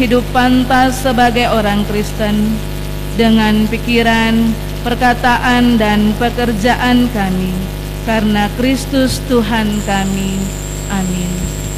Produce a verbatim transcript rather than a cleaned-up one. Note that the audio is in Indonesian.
hidup pantas sebagai orang Kristen dengan pikiran, perkataan, dan pekerjaan kami, karena Kristus Tuhan kami. Amin.